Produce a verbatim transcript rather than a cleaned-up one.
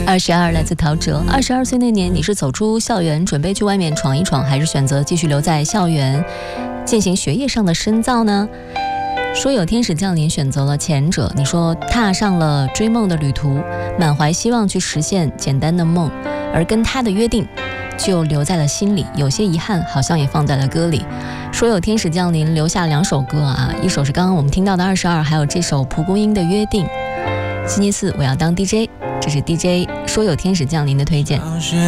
二十二来自陶喆。二十二岁那年，你是走出校园准备去外面闯一闯，还是选择继续留在校园进行学业上的深造呢？说有天使降临选择了前者，你说踏上了追梦的旅途，满怀希望去实现简单的梦，而跟他的约定就留在了心里，有些遗憾好像也放在了歌里。说有天使降临留下两首歌啊，一首是刚刚我们听到的二十二，还有这首蒲公英的约定。星期四我要当 D J， 这是 D J 说有天使降临的推荐。